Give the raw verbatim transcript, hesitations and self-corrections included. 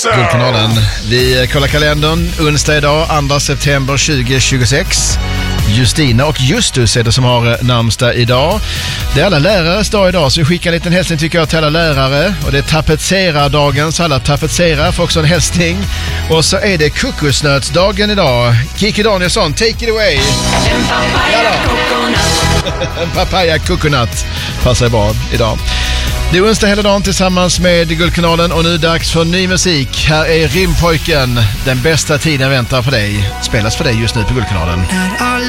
Guldkanalen. Vi kollar kalendern. Onsdag idag, andra september tjugohundratjugosex. Justina och Justus är det som har namnsdag idag. Det är alla lärares dag idag, så vi skickar en liten hälsning tycker jag till alla lärare. Och det är tapetserardagen, så alla tapetserar får också en hälsning. Och så är det kokosnötsdagen idag. Kiki Danielsson, take it away. En papaya coconut. En papaya coconut passar bra idag. Det är onsdag hela dagen tillsammans med Guldkanalen och nu dags för ny musik. Här är Rimpojken. Den bästa tiden väntar för dig. Spelas för dig just nu på Guldkanalen.